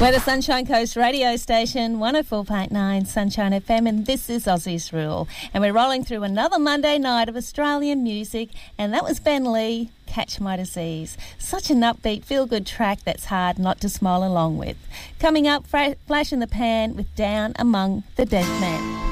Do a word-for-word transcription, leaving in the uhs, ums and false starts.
We're the Sunshine Coast radio station, one oh four point nine Sunshine F M, and this is Aussie's Rule. And we're rolling through another Monday night of Australian music, and that was Ben Lee, Catch My Disease. Such an upbeat, feel-good track that's hard not to smile along with. Coming up, Flash in the Pan with Down Among the Dead Men.